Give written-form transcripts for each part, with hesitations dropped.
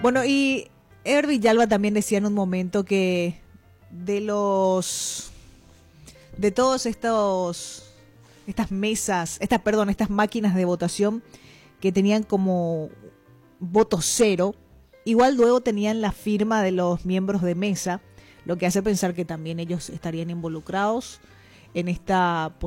Bueno, y Ever Villalba también decía en un momento que de todos estas mesas, estas máquinas de votación que tenían como voto cero, igual luego tenían la firma de los miembros de mesa, lo que hace pensar que también ellos estarían involucrados en este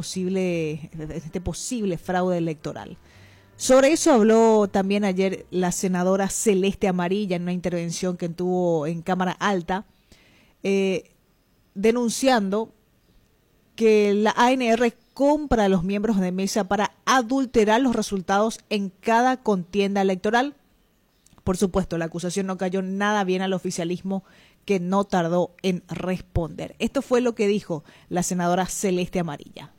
posible fraude electoral. Sobre eso habló también ayer la senadora Celeste Amarilla en una intervención que tuvo en Cámara Alta, denunciando que la ANR compra a los miembros de mesa para adulterar los resultados en cada contienda electoral. Por supuesto, la acusación no cayó nada bien al oficialismo, que no tardó en responder. Esto fue lo que dijo la senadora Celeste Amarilla.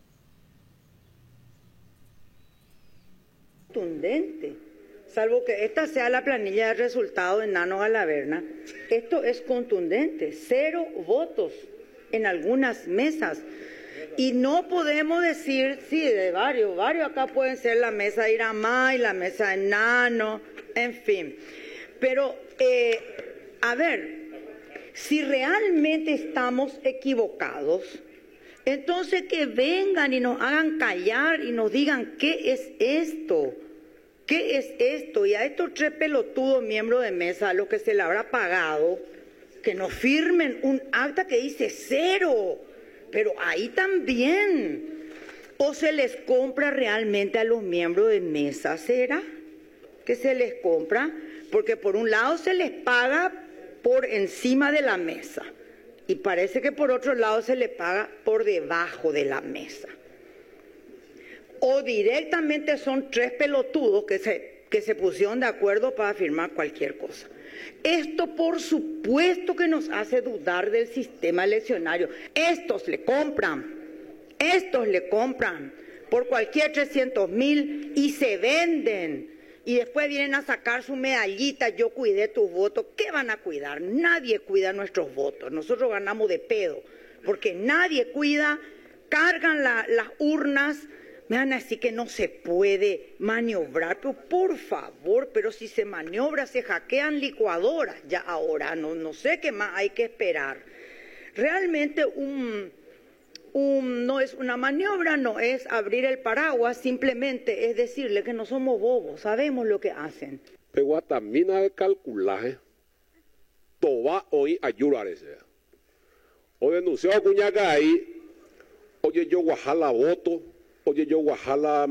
Contundente, salvo que esta sea la planilla de resultados de Nano Galaverna, esto es contundente, 0 votos en algunas mesas. Y no podemos decir, sí, de varios acá pueden ser la mesa de Iramá y la mesa de Nano, en fin. Pero, a ver, si realmente estamos equivocados, entonces que vengan y nos hagan callar y nos digan qué es esto. ¿Qué es esto? Y a estos 3 pelotudos miembros de mesa, a los que se le habrá pagado, que nos firmen un acta que dice 0. Pero ahí también. ¿O se les compra realmente a los miembros de mesa? ¿Será que se les compra? Porque por un lado se les paga por encima de la mesa. Y parece que por otro lado se les paga por debajo de la mesa. O directamente son 3 pelotudos que se pusieron de acuerdo para firmar cualquier cosa. Esto por supuesto que nos hace dudar del sistema eleccionario. Estos le compran por cualquier 300,000 y se venden. Y después vienen a sacar su medallita, yo cuidé tus votos. ¿Qué van a cuidar? Nadie cuida nuestros votos. Nosotros ganamos de pedo, porque nadie cuida, cargan las urnas. Me van a decir que no se puede maniobrar, pero por favor, pero si se maniobra, se hackean licuadoras ya ahora, no sé qué más hay que esperar. Realmente no es una maniobra, no es abrir el paraguas, simplemente es decirle que no somos bobos, sabemos lo que hacen. Pero también hay que calcular, todo hoy ayudar ese. Hoy denunció a Cuñaca ahí, oye yo Guajala voto, oye yo Guajala